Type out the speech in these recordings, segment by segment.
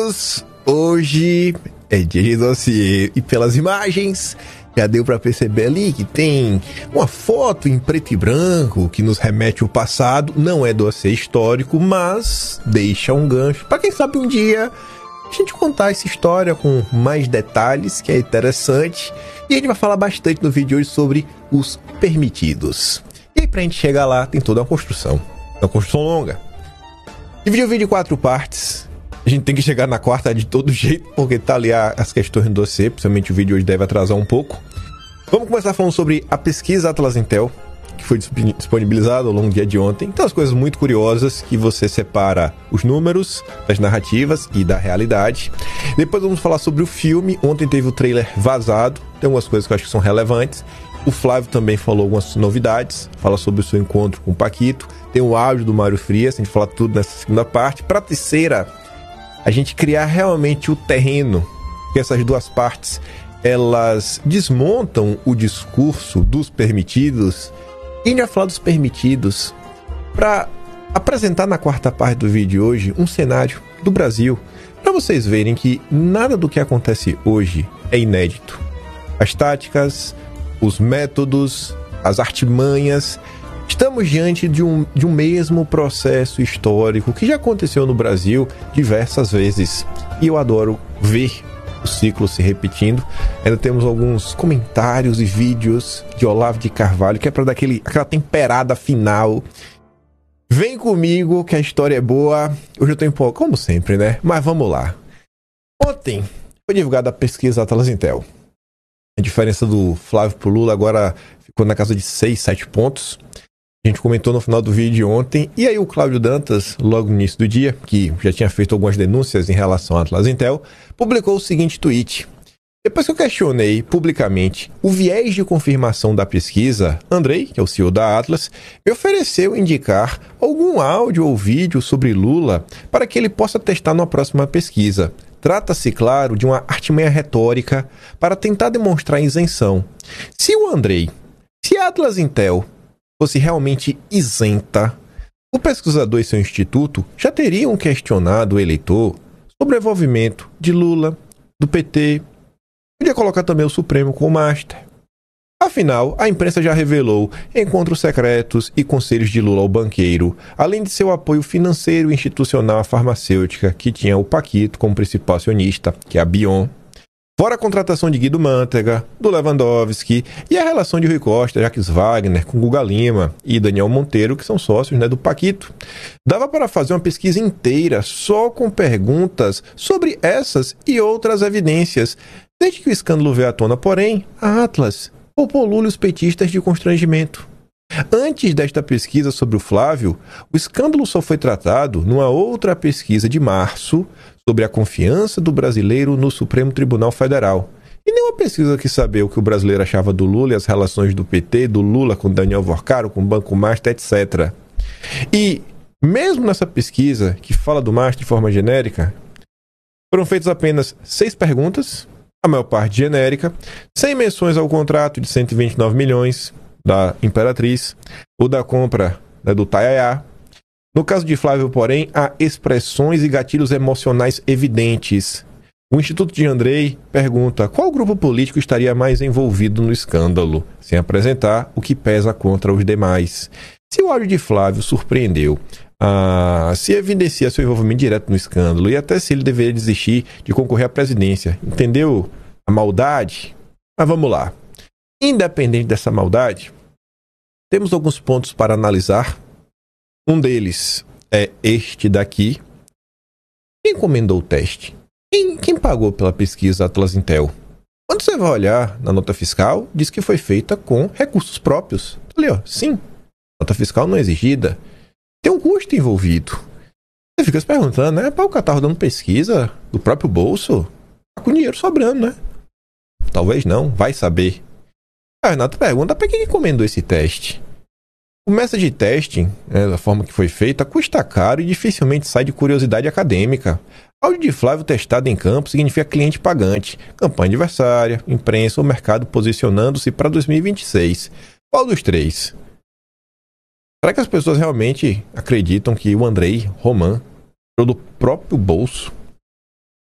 Hoje é dia de dossiê e pelas imagens já deu para perceber ali que tem uma foto em preto e branco que nos remete ao passado. Não é dossiê histórico, mas deixa um gancho para quem sabe um dia a gente contar essa história com mais detalhes, que é interessante. E a gente vai falar bastante no vídeo de hoje sobre os permitidos. E aí, pra gente chegar lá, tem toda uma construção longa. Dividir o vídeo em 4 partes. A gente tem que chegar na quarta de todo jeito, porque tá ali as questões do dossiê, principalmente o vídeo hoje deve atrasar um pouco. Vamos começar falando sobre a pesquisa Atlas Intel, que foi disponibilizada ao longo do dia de ontem. Então, as coisas muito curiosas, que você separa os números das narrativas e da realidade. Depois vamos falar sobre o filme. Ontem teve o trailer vazado, tem algumas coisas que eu acho que são relevantes. O Flávio também falou algumas novidades, fala sobre o seu encontro com o Paquito. Tem o áudio do Mário Frias, a gente fala tudo nessa segunda parte. Para a terceira, a gente criar realmente o terreno, que essas duas partes, elas desmontam o discurso dos permitidos. E a gente vai falar dos permitidos para apresentar na quarta parte do vídeo de hoje um cenário do Brasil, para vocês verem que nada do que acontece hoje é inédito. As táticas, os métodos, as artimanhas, estamos diante de um mesmo processo histórico que já aconteceu no Brasil diversas vezes. E eu adoro ver o ciclo se repetindo. Ainda temos alguns comentários e vídeos de Olavo de Carvalho, que é para dar aquela temperada final. Vem comigo que a história é boa. Hoje eu tô empolgado, como sempre, né? Mas vamos lá. Ontem foi divulgada a pesquisa Atlas Intel. A diferença do Flávio pro Lula agora ficou na casa de 6, 7 pontos. A gente comentou no final do vídeo ontem. E aí o Cláudio Dantas, logo no início do dia, que já tinha feito algumas denúncias em relação à Atlas Intel, publicou o seguinte tweet. Depois que eu questionei publicamente o viés de confirmação da pesquisa, Andrei, que é o CEO da Atlas, me ofereceu indicar algum áudio ou vídeo sobre Lula para que ele possa testar numa próxima pesquisa. Trata-se, claro, de uma artimanha retórica para tentar demonstrar a isenção. Se a Atlas Intel fosse realmente isenta, o pesquisador e seu instituto já teriam questionado o eleitor sobre o envolvimento de Lula, do PT. Podia colocar também o Supremo como master. Afinal, a imprensa já revelou encontros secretos e conselhos de Lula ao banqueiro, além de seu apoio financeiro e institucional à farmacêutica, que tinha o Paquito como principal acionista, que é a Bion. Fora a contratação de Guido Mantega, do Lewandowski e a relação de Rui Costa, Jacques Wagner, com Guga Lima e Daniel Monteiro, que são sócios, do Paquito. Dava para fazer uma pesquisa inteira só com perguntas sobre essas e outras evidências. Desde que o escândalo veio à tona, porém, a Atlas poupou Lula e os petistas de constrangimento. Antes desta pesquisa sobre o Flávio, o escândalo só foi tratado numa outra pesquisa de março sobre a confiança do brasileiro no Supremo Tribunal Federal. E nem uma pesquisa que sabia o que o brasileiro achava do Lula e as relações do PT, do Lula com Daniel Vorcaro, com o Banco Master, etc. E mesmo nessa pesquisa, que fala do Master de forma genérica, foram feitas apenas 6 perguntas, a maior parte genérica, sem menções ao contrato de 129 milhões da Imperatriz, ou da compra do Taiaiá. No caso de Flávio, porém, há expressões e gatilhos emocionais evidentes. O Instituto de Andrei pergunta qual grupo político estaria mais envolvido no escândalo, sem apresentar o que pesa contra os demais. Se o áudio de Flávio surpreendeu, se evidencia seu envolvimento direto no escândalo e até se ele deveria desistir de concorrer à presidência. Entendeu a maldade? Mas vamos lá. Independente dessa maldade, temos alguns pontos para analisar. Um deles é este daqui. Quem encomendou o teste? Quem pagou pela pesquisa Atlas Intel? Quando você vai olhar na nota fiscal, diz que foi feita com recursos próprios. Ali, ó, sim, nota fiscal não exigida. Tem um custo envolvido. Você fica se perguntando, né? Para o cara tá rodando pesquisa do próprio bolso? Tá com dinheiro sobrando, né? Talvez não, vai saber. A Renata pergunta, para quem encomendou esse teste? O método de teste, da forma que foi feita, custa caro e dificilmente sai de curiosidade acadêmica. Áudio de Flávio testado em campo significa cliente pagante, campanha adversária, imprensa ou mercado posicionando-se para 2026. Qual dos 3? Será que as pessoas realmente acreditam que o Andrei Roman tirou do próprio bolso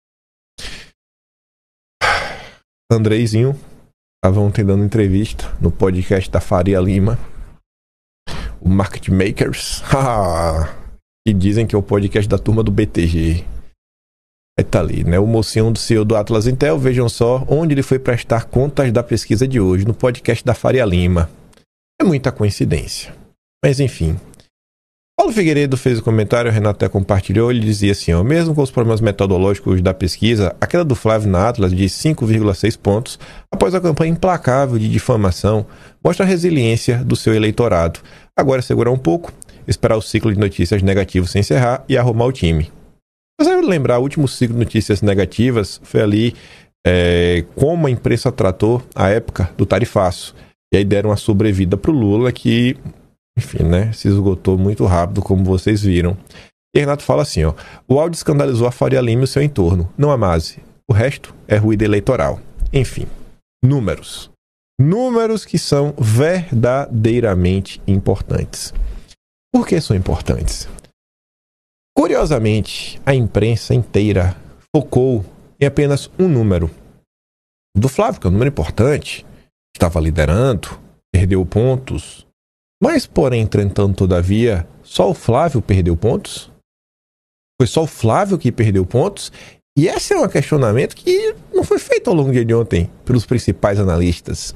Andreizinho estava ontem dando entrevista no podcast da Faria Lima, o Market Makers, e dizem que é o podcast da turma do BTG. Aí tá ali, né? O mocinho do CEO do Atlas Intel, vejam só onde ele foi prestar contas da pesquisa de hoje, no podcast da Faria Lima. É muita coincidência. Mas enfim. Paulo Figueiredo fez o comentário, o Renato até compartilhou, ele dizia assim, ó, mesmo com os problemas metodológicos da pesquisa, a queda do Flávio na Atlas de 5,6 pontos, após a campanha implacável de difamação, mostra a resiliência do seu eleitorado. Agora é segurar um pouco, esperar o ciclo de notícias negativas se encerrar e arrumar o time. Você deve lembrar, o último ciclo de notícias negativas foi ali como a imprensa tratou a época do tarifaço. E aí deram uma sobrevida para o Lula que, enfim, né, se esgotou muito rápido, como vocês viram. E Renato fala assim, ó, o áudio escandalizou a Faria Lima e o seu entorno, não a Mase. O resto é ruído eleitoral. Enfim, números. Números que são verdadeiramente importantes. Por que são importantes? Curiosamente, a imprensa inteira focou em apenas um número. Do Flávio, que é um número importante, estava liderando, perdeu pontos. Mas, porém, entretanto, todavia, só o Flávio perdeu pontos? Foi só o Flávio que perdeu pontos? E esse é um questionamento que não foi feito ao longo do dia de ontem pelos principais analistas.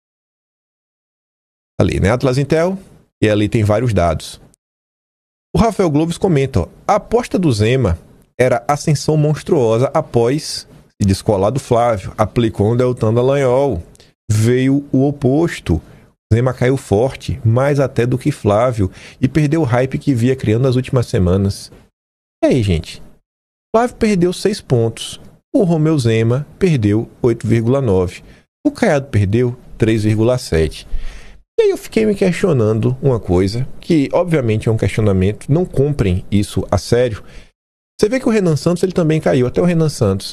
Ali, né? Atlas Intel, e ali tem vários dados. O Rafael Globes comenta, ó, a aposta do Zema era ascensão monstruosa após se descolar do Flávio, aplicou um Deltan Dallagnol. Veio o oposto. Zema caiu forte, mais até do que Flávio, e perdeu o hype que via criando nas últimas semanas. E aí, gente? Flávio perdeu 6 pontos. O Romeu Zema perdeu 8,9. O Caiado perdeu 3,7. E aí eu fiquei me questionando uma coisa, que obviamente é um questionamento, não comprem isso a sério. Você vê que o Renan Santos ele também caiu, até o Renan Santos.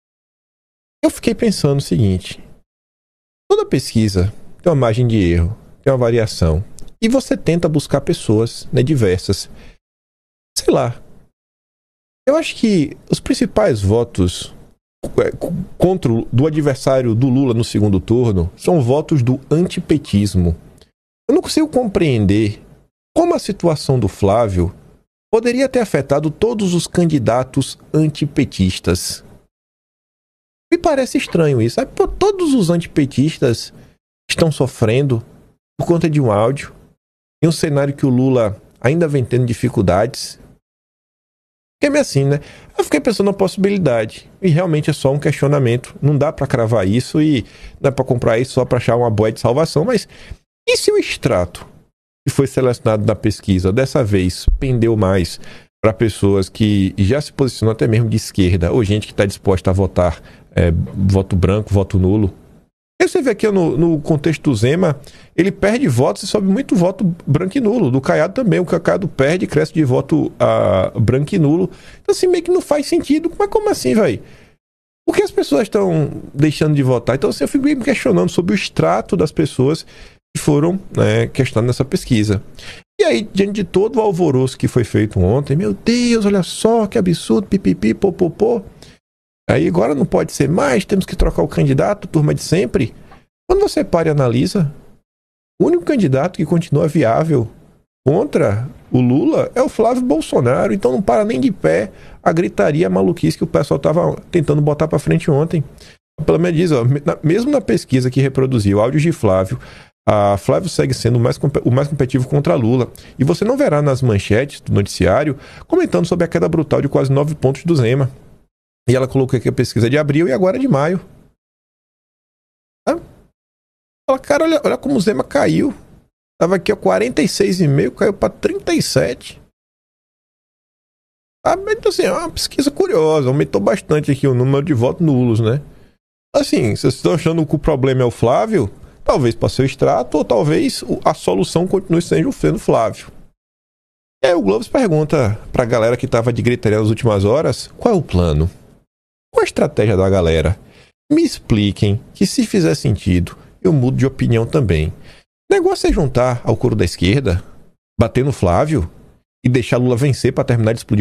Eu fiquei pensando o seguinte, toda pesquisa tem uma margem de erro, tem uma variação, e você tenta buscar pessoas, né, diversas. Sei lá, eu acho que os principais votos contra do adversário do Lula no segundo turno são votos do antipetismo. Eu não consigo compreender como a situação do Flávio poderia ter afetado todos os candidatos antipetistas. Me parece estranho isso. Sabe? Pô, todos os antipetistas estão sofrendo por conta de um áudio, em um cenário que o Lula ainda vem tendo dificuldades. Fiquei meio assim, né? Eu fiquei pensando na possibilidade. E realmente é só um questionamento. Não dá pra cravar isso e não é pra comprar isso só pra achar uma boia de salvação. Mas e se o extrato que foi selecionado na pesquisa dessa vez pendeu mais para pessoas que já se posicionam até mesmo de esquerda ou gente que está disposta a votar voto branco, voto nulo? E você vê aqui no contexto do Zema, ele perde votos e sobe muito voto branco e nulo. Do Caiado também, o Caiado perde e cresce de voto branco e nulo. Então assim, meio que não faz sentido. Mas como assim, velho? Por que as pessoas estão deixando de votar? Então assim, eu fico me questionando sobre o extrato das pessoas que foram questionadas nessa pesquisa. E aí, diante de todo o alvoroço que foi feito ontem, meu Deus, olha só, que absurdo, pipipi, popopô. Aí agora não pode ser mais, temos que trocar o candidato, turma de sempre. Quando você para e analisa, o único candidato que continua viável contra o Lula é o Flávio Bolsonaro, então não para nem de pé a gritaria, a maluquice que o pessoal estava tentando botar para frente ontem. Pelo menos diz, ó, mesmo na pesquisa que reproduziu áudios de Flávio, a Flávio segue sendo o mais competitivo contra Lula. E você não verá nas manchetes do noticiário comentando sobre a queda brutal de quase 9 pontos do Zema. E ela colocou aqui a pesquisa de abril e agora de maio. Fala, cara, olha como o Zema caiu. Tava aqui a 46,5, caiu para 37. Então, assim, é uma pesquisa curiosa. Aumentou bastante aqui o número de votos nulos, né? Assim, se vocês estão achando que o problema é o Flávio, talvez para seu extrato, ou talvez a solução continue sendo o Flávio. E aí o Globes pergunta pra galera que tava de gritaria nas últimas horas, qual é o plano? Qual a estratégia da galera? Me expliquem que se fizer sentido, eu mudo de opinião também. O negócio é juntar ao coro da esquerda, bater no Flávio e deixar Lula vencer para terminar de explodir